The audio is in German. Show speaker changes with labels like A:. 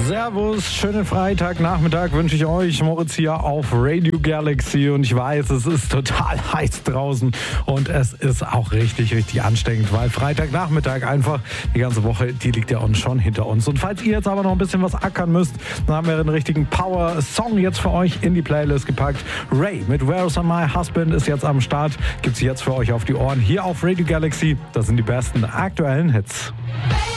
A: Servus, schönen Freitagnachmittag wünsche ich euch. Moritz hier auf Radio Galaxy und ich weiß, es ist total heiß draußen und es ist auch richtig anstrengend, weil Freitagnachmittag einfach, die ganze Woche, die liegt ja uns schon hinter uns. Und falls ihr jetzt aber noch ein bisschen was ackern müsst, dann haben wir einen richtigen Power-Song jetzt für euch in die Playlist gepackt. Ray mit Where's My Husband ist jetzt am Start, gibt's jetzt für euch auf die Ohren hier auf Radio Galaxy. Das sind die besten aktuellen Hits.